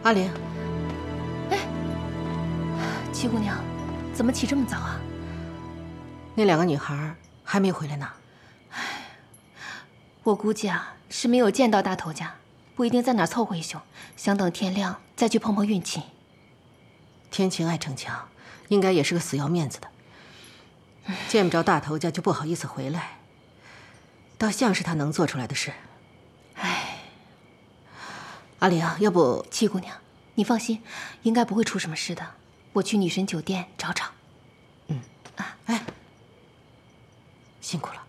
阿玲， 哎，七姑娘，怎么起这么早啊？ 那2个女孩还没回来呢。 我估计啊是没有见到大头家，不一定在哪儿凑合一宿，想等天亮再去碰碰运气。 天晴爱逞强，应该也是个死要面子的，见不着大头家就不好意思回来，倒像是他能做出来的事。 哎， 阿玲，要不七姑娘，你放心，应该不会出什么事的。我去女神酒店找找。 哎，辛苦了。